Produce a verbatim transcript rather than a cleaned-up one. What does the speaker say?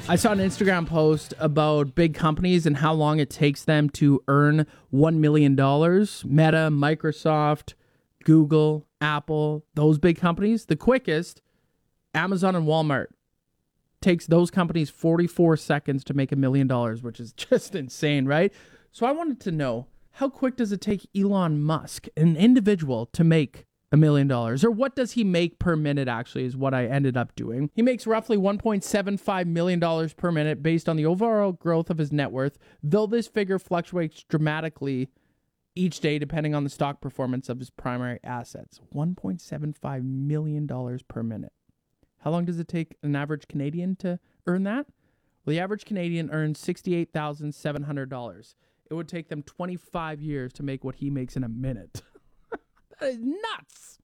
I saw an Instagram post about big companies and how long it takes them to earn one million dollars. Meta, Microsoft, Google, Apple, those big companies. The quickest, Amazon and Walmart. Takes those companies forty-four seconds to make a million dollars, which is just insane, right? So I wanted to know, how quick does it take Elon Musk, an individual, to make a million dollars? Or what does he make per minute, actually, is what I ended up doing. He makes roughly one point seven five million dollars per minute based on the overall growth of his net worth, though this figure fluctuates dramatically each day depending on the stock performance of his primary assets. one point seven five million dollars per minute. How long does it take an average Canadian to earn that? Well, the average Canadian earns sixty-eight thousand seven hundred dollars. It would take them twenty-five years to make what he makes in a minute. That is nuts.